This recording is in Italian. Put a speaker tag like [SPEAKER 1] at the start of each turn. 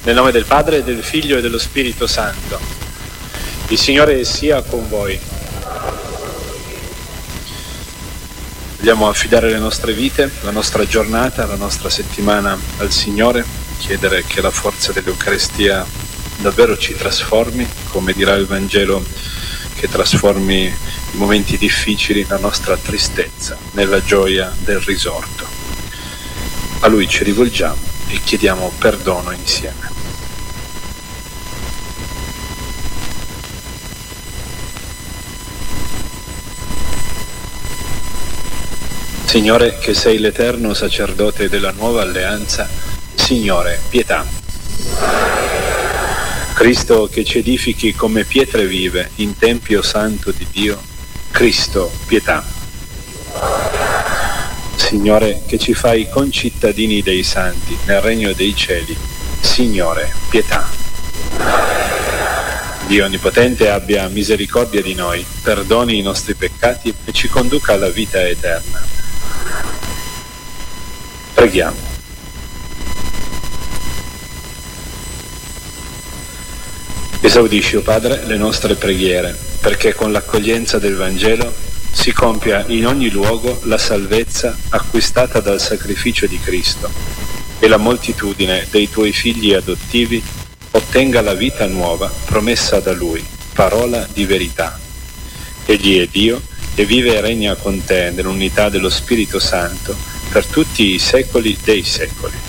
[SPEAKER 1] Nel nome del Padre, del Figlio e dello Spirito Santo. Il Signore sia con voi. Vogliamo affidare le nostre vite, la nostra giornata, la nostra settimana al Signore, chiedere che la forza dell'Eucaristia davvero ci trasformi, come dirà il Vangelo, che trasformi i momenti difficili, la nostra tristezza, nella gioia del risorto. A Lui ci rivolgiamo e chiediamo perdono insieme. Signore, che sei l'eterno sacerdote della nuova alleanza, Signore, pietà. Cristo, che ci edifichi come pietre vive in tempio santo di Dio, Cristo, pietà. Signore, che ci fai concittadini dei santi nel regno dei cieli, Signore, pietà. Dio Onnipotente abbia misericordia di noi, perdoni i nostri peccati e ci conduca alla vita eterna. Preghiamo. Esaudisci, o Padre, le nostre preghiere, perché con l'accoglienza del Vangelo si compia in ogni luogo la salvezza acquistata dal sacrificio di Cristo e la moltitudine dei tuoi figli adottivi ottenga la vita nuova promessa da Lui, parola di verità. Egli è Dio e vive e regna con te nell'unità dello Spirito Santo per tutti i secoli dei secoli.